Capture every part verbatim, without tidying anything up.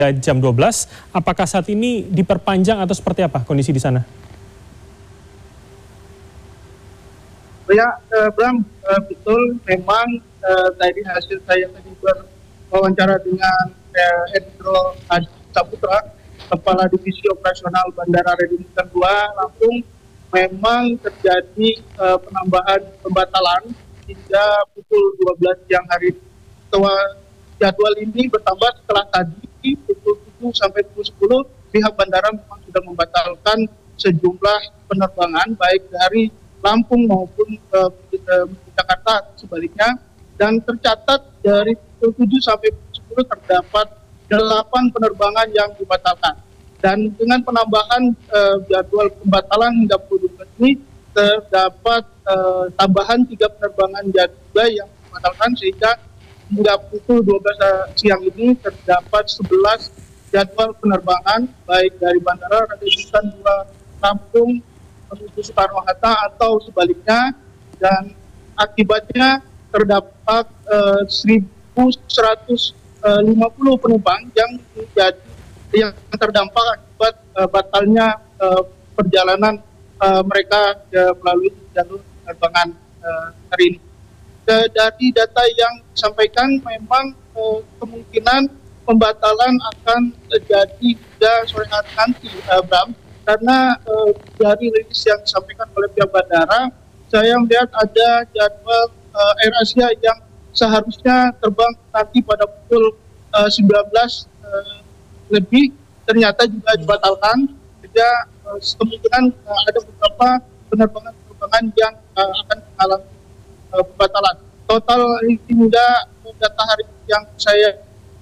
jam dua belas. Apakah saat ini diperpanjang atau seperti apa kondisi di sana? Ya, eh, Bram, eh, betul. Memang eh, tadi hasil saya tadi berwawancara dengan eh, Endro Adi Saputra, Kepala Divisi Operasional Bandara Radiningrat dua Lampung, memang terjadi eh, penambahan pembatalan hingga pukul dua belas siang hari. Jadwal ini bertambah setelah tadi pukul tujuh sampai pukul sepuluh pihak bandara memang sudah membatalkan sejumlah penerbangan baik dari Lampung maupun ke, ke Jakarta sebaliknya, dan tercatat dari pukul tujuh sampai pukul sepuluh terdapat delapan penerbangan yang dibatalkan, dan dengan penambahan uh, jadwal pembatalan hingga pukul dua belas ini terdapat uh, tambahan tiga penerbangan juga yang dibatalkan, sehingga hingga pukul dua belas siang ini terdapat sebelas jadwal penerbangan baik dari Bandara Radiningrat dua Lampung menuju Soekarno-Hatta atau sebaliknya, dan akibatnya terdapat eh, seribu seratus lima puluh penumpang yang menjadi yang terdampak akibat eh, batalnya eh, perjalanan eh, mereka eh, melalui jalur penerbangan eh, hari ini. Dari data yang disampaikan memang eh, kemungkinan pembatalan akan terjadi pada sore hari nanti, eh, Bram, karena eh, dari rilis yang disampaikan oleh pihak bandara, saya melihat ada jadwal eh, Air Asia yang seharusnya terbang nanti pada pukul eh, sembilan belas eh, lebih, ternyata juga dibatalkan. Sehingga eh, kemungkinan eh, ada beberapa penerbangan-penerbangan yang eh, akan mengalami pembatalan. Total hingga data hari yang saya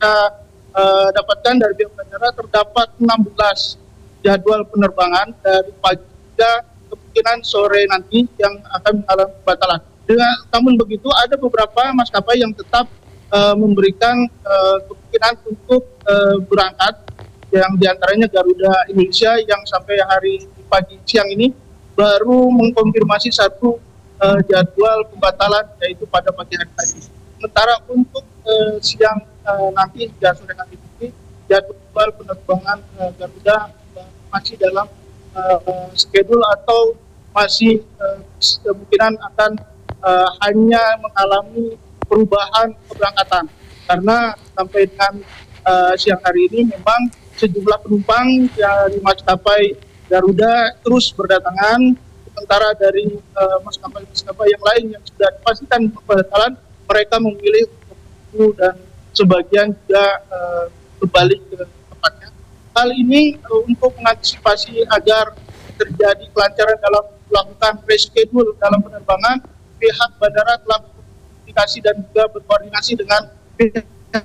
uh, dapatkan dari pihak bandara terdapat enam belas jadwal penerbangan dari pagi hingga kemungkinan sore nanti yang akan mengalami pembatalan. Dengan, namun begitu ada beberapa maskapai yang tetap uh, memberikan uh, kemungkinan untuk uh, berangkat, yang diantaranya Garuda Indonesia yang sampai hari pagi siang ini baru mengkonfirmasi satu Uh, jadwal pembatalan, yaitu pada pagi hari tadi. Sementara untuk uh, siang uh, nanti dan sore nanti jadwal penerbangan uh, Garuda uh, masih dalam uh, schedule atau masih uh, kemungkinan akan uh, hanya mengalami perubahan keberangkatan, karena sampai dengan uh, siang hari ini memang sejumlah penumpang dari maskapai Garuda terus berdatangan. Sementara dari uh, maskapai-maskapai yang lain yang sudah dipastikan pembatalan, mereka memilih untuk dan sebagian juga uh, kembali ke tempatnya. Hal ini uh, untuk mengantisipasi agar terjadi kelancaran dalam melakukan reschedule dalam penerbangan, pihak bandara telah berkomunikasi dan juga berkoordinasi dengan pihak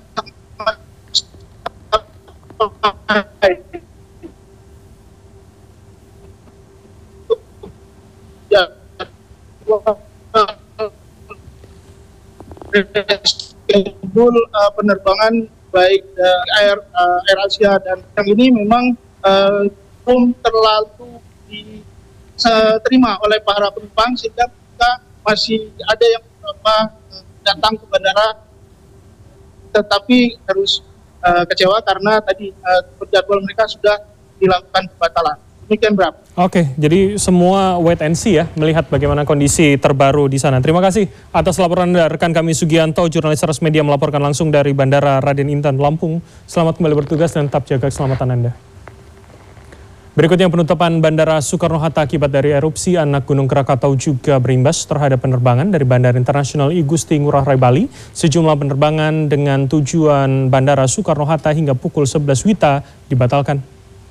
schedule uh, penerbangan baik uh, Air uh, Air Asia, dan yang ini memang uh, belum terlalu diterima oleh para penumpang, sehingga kita masih ada yang beberapa uh, datang ke bandara tetapi harus uh, kecewa karena tadi uh, jadwal mereka sudah dilakukan pembatalan. Demikian, Bram. Oke, jadi semua wait and see ya, melihat bagaimana kondisi terbaru di sana. Terima kasih atas laporan Anda, rekan kami Sugianto, jurnalis Transmedia melaporkan langsung dari Bandara Radiningrat Lampung. Selamat kembali bertugas dan tetap jaga keselamatan Anda. Berikutnya, penutupan Bandara Soekarno-Hatta akibat dari erupsi anak Gunung Krakatau juga berimbas terhadap penerbangan dari Bandara Internasional I Gusti Ngurah Rai Bali. Sejumlah penerbangan dengan tujuan Bandara Soekarno-Hatta hingga pukul sebelas WITA dibatalkan.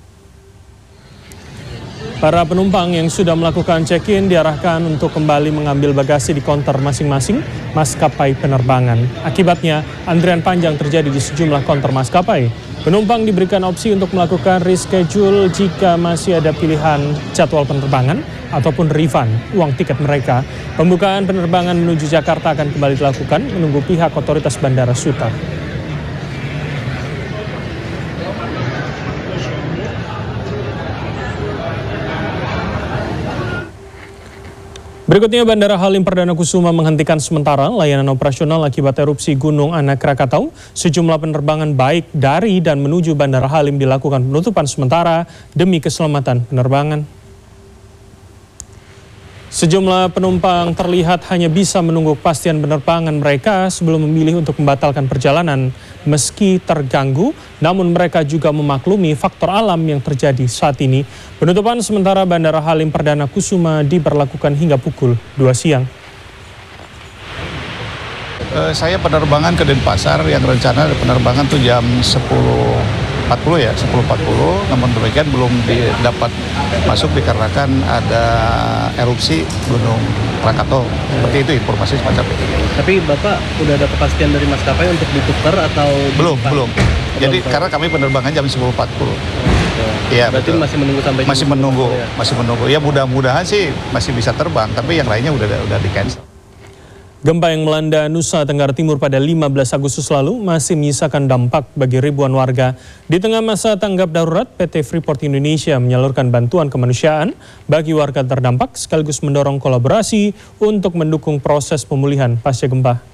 Para penumpang yang sudah melakukan check-in diarahkan untuk kembali mengambil bagasi di konter masing-masing maskapai penerbangan. Akibatnya, antrian panjang terjadi di sejumlah konter maskapai. Penumpang diberikan opsi untuk melakukan reschedule jika masih ada pilihan jadwal penerbangan ataupun refund uang tiket mereka. Pembukaan penerbangan menuju Jakarta akan kembali dilakukan menunggu pihak otoritas Bandara Suta. Berikutnya, Bandara Halim Perdana Kusuma menghentikan sementara layanan operasional akibat erupsi Gunung Anak Krakatau. Sejumlah penerbangan baik dari dan menuju Bandara Halim dilakukan penutupan sementara demi keselamatan penerbangan. Sejumlah penumpang terlihat hanya bisa menunggu kepastian penerbangan mereka sebelum memilih untuk membatalkan perjalanan. Meski terganggu, namun mereka juga memaklumi faktor alam yang terjadi saat ini. Penutupan sementara Bandara Halim Perdana Kusuma diberlakukan hingga pukul dua siang. Uh, saya penerbangan ke Denpasar yang rencana penerbangan tuh jam sepuluh empat puluh ya, sepuluh empat puluh, namun demikian belum dapat masuk dikarenakan ada erupsi Gunung Krakatau. Seperti itu informasi semacam itu. Tapi Bapak udah ada kepastian dari maskapai untuk ditukar atau belum, ditukar? belum. Jadi belum, karena kami penerbangan jam sepuluh empat puluh. Iya, berarti betul. masih menunggu sampai masih menunggu, ya? masih menunggu. Ya mudah-mudahan sih masih bisa terbang, tapi yang lainnya udah udah di cancel. Gempa yang melanda Nusa Tenggara Timur pada lima belas Agustus lalu masih menyisakan dampak bagi ribuan warga. Di tengah masa tanggap darurat, P T Freeport Indonesia menyalurkan bantuan kemanusiaan bagi warga terdampak sekaligus mendorong kolaborasi untuk mendukung proses pemulihan pasca gempa.